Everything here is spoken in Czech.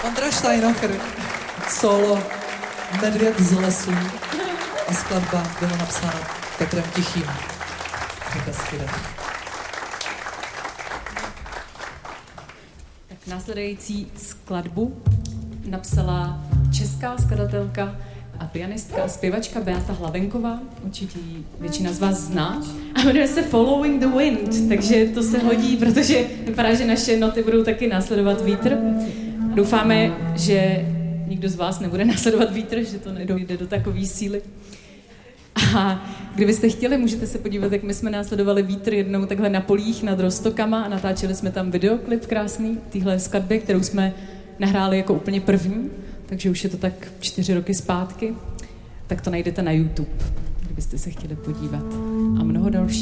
Ondra Steinocher, solo Medvěd z lesů a skladba byla napsána Petrem Tichým. Tak následující skladbu napsala česká skladatelka a pianistka a zpěvačka Beata Hlavenková. Určitě ji většina z vás zná. A jmenuje se Following the Wind, takže to se hodí, protože vypadá, že naše noty budou taky následovat vítr. Doufáme, že nikdo z vás nebude následovat vítr, že to nedojde do takové síly. A kdybyste chtěli, můžete se podívat, jak my jsme následovali vítr jednou takhle na polích nad Roztokama a natáčeli jsme tam videoklip krásný téhle skladbě, kterou jsme nahráli jako úplně první, takže už je to tak 4 roky zpátky, tak to najdete na YouTube, kdybyste se chtěli podívat. A mnoho dalších.